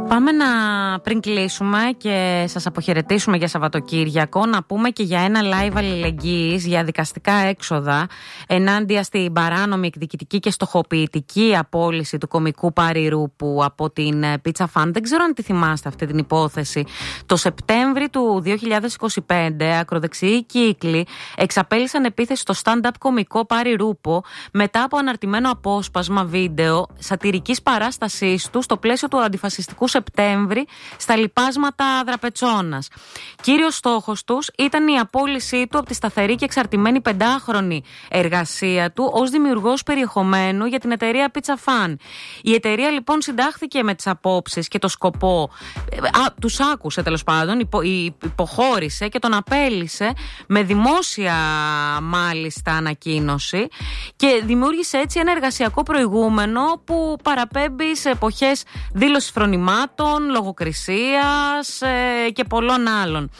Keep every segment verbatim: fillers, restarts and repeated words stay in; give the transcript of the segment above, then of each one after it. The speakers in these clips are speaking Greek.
Πάμε να πριν κλείσουμε και σας αποχαιρετήσουμε για Σαββατοκύριακο, να πούμε και για ένα live αλληλεγγύης για δικαστικά έξοδα ενάντια στην παράνομη, εκδικητική και στοχοποιητική απόλυση του κωμικού Πάρη Ρούπου από την Pizza Fund. Δεν ξέρω αν τη θυμάστε αυτή την υπόθεση. Το Σεπτέμβρη του δύο χιλιάδες είκοσι πέντε ακροδεξιοί κύκλοι εξαπέλυσαν επίθεση στο stand-up κωμικό Πάρη Ρούπο μετά από αναρτημένο απόσπασμα βίντεο σατιρικής παράστασής του στο πλαίσιο του αντιφασιστικού Σεπτέμβρη στα λοιπάσματα Δραπετσώνας. Κύριος στόχος τους ήταν η απόλυσή του από τη σταθερή και εξαρτημένη πεντάχρονη εργασία του ως δημιουργός περιεχομένου για την εταιρεία Pizza Fun. Η εταιρεία λοιπόν συντάχθηκε με τις απόψεις και το σκοπό, α, τους άκουσε τέλος πάντων, υπο, υποχώρησε και τον απέλυσε με δημόσια μάλιστα ανακοίνωση και δημιούργησε έτσι ένα εργασιακό προηγούμενο που παραπέμπει σε εποχές δήλωσης φρονημάτων, λογοκρισίας ε, και πολλών άλλων.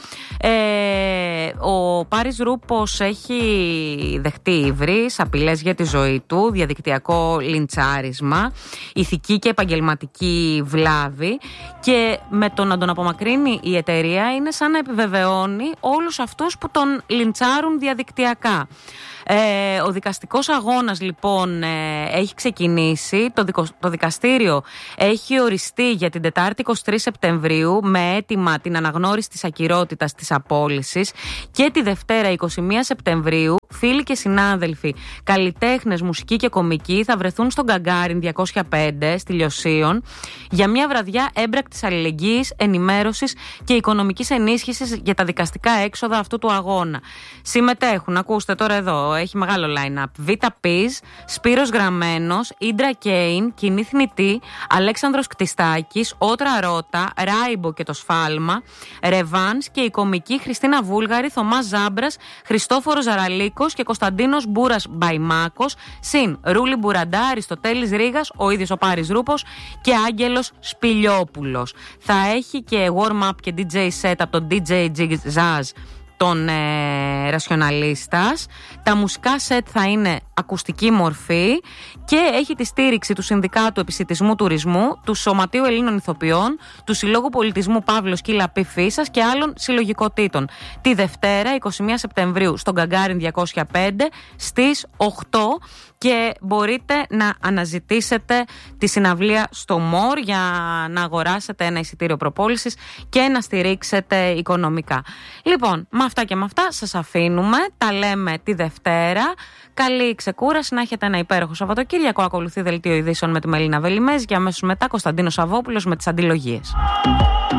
Ε, ο Πάρης Ρούπος έχει δεχτεί υβρις, απειλές για τη ζωή του, διαδικτυακό λιντσάρισμα, ηθική και επαγγελματική βλάβη και με το να τον απομακρύνει η εταιρεία είναι σαν να επιβεβαιώνει όλους αυτούς που τον λιντσάρουν διαδικτυακά. Ε, ο δικαστικός αγώνας λοιπόν ε, έχει ξεκινήσει. Το, δικο, το δικαστήριο έχει οριστεί για την Τετάρτη εικοστή τρίτη Σεπτεμβρίου με αίτημα την αναγνώριση της ακυρότητας της απόλυσης και τη Δευτέρα εικοστή πρώτη Σεπτεμβρίου φίλοι και συνάδελφοι, καλλιτέχνες, μουσικοί και κομικοί θα βρεθούν στον Γκαγκάριν διακόσια πέντε στη Λιωσίων για μια βραδιά έμπρακτης αλληλεγγύης, ενημέρωσης και οικονομικής ενίσχυσης για τα δικαστικά έξοδα αυτού του αγώνα. Συμμετέχουν, ακούστε τώρα εδώ, έχει μεγάλο line-up. Βίτα Πιζ, Σπύρος Γραμμένος, Ίντρα Κέιν, Κοινή Θνητή, Αλέξανδρος Κτιστάκης, Ότρα Ρώτα, Ράιμπο και το Σφάλμα, Ρεβάνς και η κομική Χριστίνα Βούλγαρη, Θωμάς Ζάμπρας, Χριστόφορος Ζαραλίκος και Κωνσταντίνος Μπούρας Μπαϊμάκος, συν Ρούλη Μπουραντά, Αριστοτέλης Ρήγας, ο ίδιος ο Πάρης Ρούπος και Άγγελος Σπηλιόπουλος. Θα έχει και warm-up και ντι τζέι set από τον ντι τζέι Jazz, τον ε, Ρασιοναλίστας. Τα μουσικά σετ θα είναι ακουστική μορφή και έχει τη στήριξη του Συνδικάτου Επισιτισμού Τουρισμού, του Σωματείου Ελλήνων Ηθοποιών, του Συλλόγου Πολιτισμού Παύλος Κύλα Πι Φίσας και άλλων συλλογικοτήτων. Τη Δευτέρα, εικοστή πρώτη Σεπτεμβρίου, στον Γκαγκάριν διακόσια πέντε στις οκτώ και μπορείτε να αναζητήσετε τη συναυλία στο Μορ για να αγοράσετε ένα εισιτήριο προπόλησης και να στηρίξετε οικονομικά. Λοιπόν, με αυτά και με αυτά σας αφήνουμε. Τα λέμε τη Δευτέρα. Καλή ξεκούραση, να έχετε ένα υπέροχο Σαββατοκύριακο. Ακολουθεί δελτίο ειδήσεων με τη Μελίνα Βελιμέζη και αμέσως μετά Κωνσταντίνος Σαββόπουλος με τις αντιλογίες.